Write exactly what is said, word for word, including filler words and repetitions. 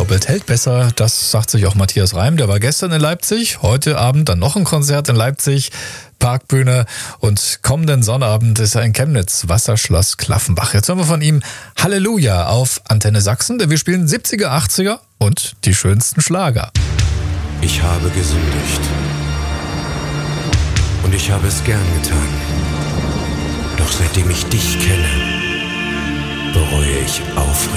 doppelt hält besser. Das sagt sich auch Matthias Reim. Der war gestern in Leipzig, heute Abend dann noch ein Konzert in Leipzig, Parkbühne, und kommenden Sonnabend ist er in Chemnitz, Wasserschloss Klaffenbach. Jetzt hören wir von ihm Halleluja auf Antenne Sachsen, denn wir spielen siebziger, achtziger und die schönsten Schlager. Ich habe gesündigt und ich habe es gern getan. Doch seitdem ich dich kenne, bereue ich aufrichtig.